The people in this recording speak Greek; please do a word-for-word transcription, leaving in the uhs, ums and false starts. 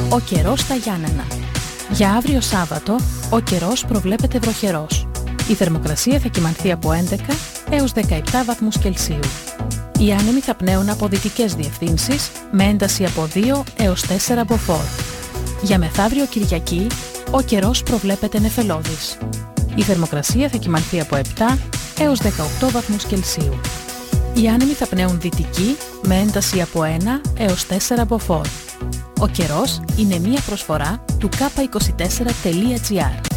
Ο καιρός στα Γιάννενα. Για αύριο Σάββατο, ο καιρός προβλέπεται βροχερός. Η θερμοκρασία θα κυμανθεί από έντεκα έως δεκαεπτά βαθμούς Κελσίου. Οι άνεμοι θα πνέουν από δυτικές διευθύνσεις με ένταση από δύο έως τέσσερα μποφόρ. Για μεθαύριο Κυριακή, ο καιρός προβλέπεται νεφελώδης. Η θερμοκρασία θα κυμανθεί από επτά έως δεκαοκτώ βαθμούς Κελσίου. Οι άνεμοι θα πνέουν δυτική με ένταση από ένα έως τέσσερα μποφόρ. Ο καιρός είναι μία προσφορά του κάπα είκοσι τέσσερα τελεία τζι άρ.